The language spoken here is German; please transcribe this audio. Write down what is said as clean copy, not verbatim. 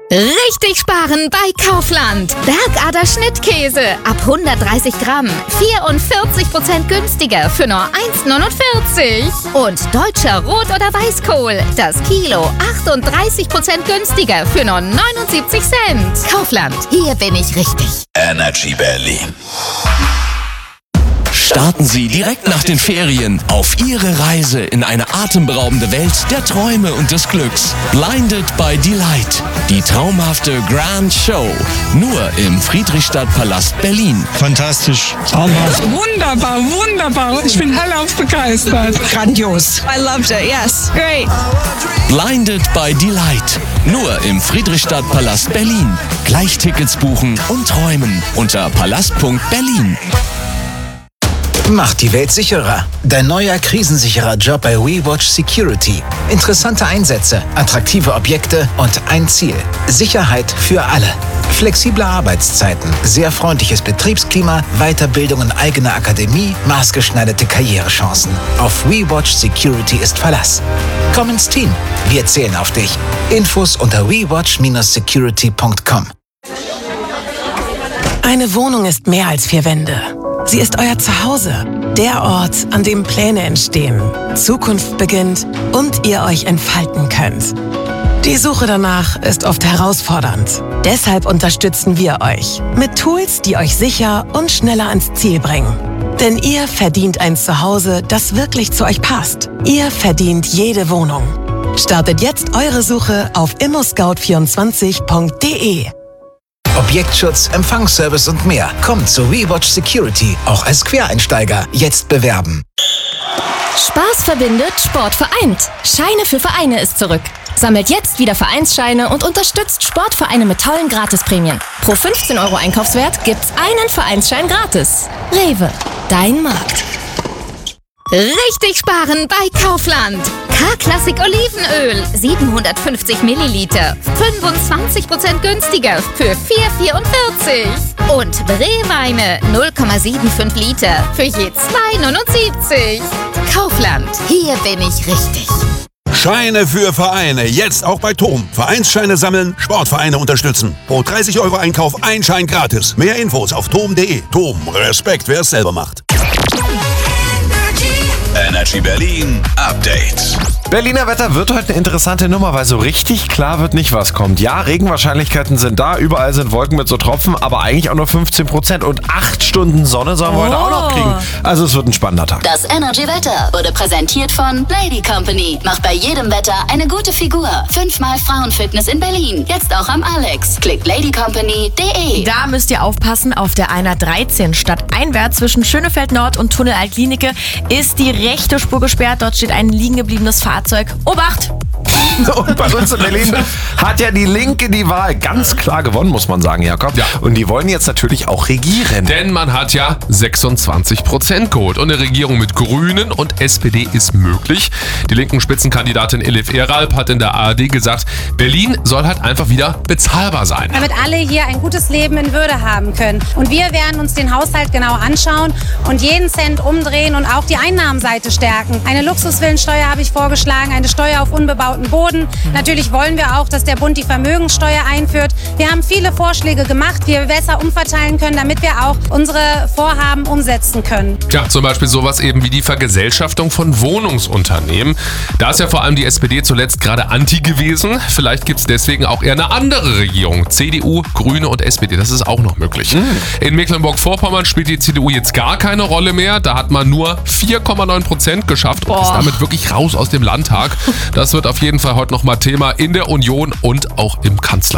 Richtig sparen bei Kaufland. Bergader Schnittkäse ab 130 Gramm. 44% günstiger für nur 1,49. Und deutscher Rot- oder Weißkohl. Das Kilo 38% günstiger für nur 79 Cent. Kaufland, hier bin ich richtig. Energy Berlin. Starten Sie direkt nach den Ferien auf Ihre Reise in eine atemberaubende Welt der Träume und des Glücks. Blinded by Delight. Die traumhafte Grand Show. Nur im Friedrichstadtpalast Berlin. Fantastisch. Traumhaft. Wunderbar, wunderbar. Ich bin hellauf begeistert. Grandios. I loved it, yes. Great. Blinded by Delight. Nur im Friedrichstadtpalast Berlin. Gleich Tickets buchen und träumen unter palast.berlin. Macht die Welt sicherer. Dein neuer krisensicherer Job bei WeWatch Security. Interessante Einsätze, attraktive Objekte und ein Ziel. Sicherheit für alle. Flexible Arbeitszeiten, sehr freundliches Betriebsklima, Weiterbildung in eigener Akademie, maßgeschneiderte Karrierechancen. Auf WeWatch Security ist Verlass. Komm ins Team. Wir zählen auf dich. Infos unter wewatch-security.com. Eine Wohnung ist mehr als 4 Wände. Sie ist euer Zuhause, der Ort, an dem Pläne entstehen, Zukunft beginnt und ihr euch entfalten könnt. Die Suche danach ist oft herausfordernd. Deshalb unterstützen wir euch mit Tools, die euch sicher und schneller ans Ziel bringen. Denn ihr verdient ein Zuhause, das wirklich zu euch passt. Ihr verdient jede Wohnung. Startet jetzt eure Suche auf immoscout24.de. Objektschutz, Empfangsservice und mehr. Kommt zu WeWatch Security, auch als Quereinsteiger. Jetzt bewerben. Spaß verbindet, Sport vereint. Scheine für Vereine ist zurück. Sammelt jetzt wieder Vereinsscheine und unterstützt Sportvereine mit tollen Gratisprämien. Pro 15 € Einkaufswert gibt's einen Vereinsschein gratis. Rewe, dein Markt. Richtig sparen bei Kaufland. K-Klassik Olivenöl 750 Milliliter. 25% günstiger für 4,44. Und Brewweine 0,75 Liter für je 2,79. Kaufland, hier bin ich richtig. Scheine für Vereine. Jetzt auch bei TOM. Vereinsscheine sammeln, Sportvereine unterstützen. Pro 30 € Einkauf ein Schein gratis. Mehr Infos auf tom.de. TOM, Respekt, wer es selber macht. Energy Berlin Update. Berliner Wetter wird heute eine interessante Nummer, weil so richtig klar wird nicht, was kommt. Ja, Regenwahrscheinlichkeiten sind da, überall sind Wolken mit so Tropfen, aber eigentlich auch nur 15% und 8 Stunden Sonne sollen wir heute auch noch kriegen. Also es wird ein spannender Tag. Das Energy Wetter wurde präsentiert von Lady Company. Macht bei jedem Wetter eine gute Figur. 5-mal Frauenfitness in Berlin. Jetzt auch am Alex. Klickt ladycompany.de. Da müsst ihr aufpassen, auf der Einer 13 stadteinwärts zwischen Schönefeld Nord und Tunnel Alt-Klinike ist die rechte Spur gesperrt. Dort steht ein liegen gebliebenes Fahrzeug. Obacht! Und bei uns in Berlin hat ja die Linke die Wahl ganz klar gewonnen, muss man sagen, Jakob. Ja. Und die wollen jetzt natürlich auch regieren. Denn man hat ja 26% geholt. Und eine Regierung mit Grünen und SPD ist möglich. Die linken Spitzenkandidatin Elif Eralp hat in der ARD gesagt, Berlin soll halt einfach wieder bezahlbar sein. Damit alle hier ein gutes Leben in Würde haben können. Und wir werden uns den Haushalt genau anschauen und jeden Cent umdrehen und auch die Einnahmenseite stärken. Eine Luxusvillensteuer habe ich vorgeschlagen, eine Steuer auf unbebauten Boden. Natürlich wollen wir auch, dass der Bund die Vermögenssteuer einführt. Wir haben viele Vorschläge gemacht, wie wir besser umverteilen können, damit wir auch unsere Vorhaben umsetzen können. Ja, zum Beispiel sowas eben wie die Vergesellschaftung von Wohnungsunternehmen. Da ist ja vor allem die SPD zuletzt gerade anti gewesen. Vielleicht gibt es deswegen auch eher eine andere Regierung. CDU, Grüne und SPD, das ist auch noch möglich. In Mecklenburg-Vorpommern spielt die CDU jetzt gar keine Rolle mehr. Da hat man nur 4,9% geschafft und ist damit wirklich raus aus dem Landtag. Das wird auf jeden Fall heute nochmal Thema in der Union und auch im Kanzleramt.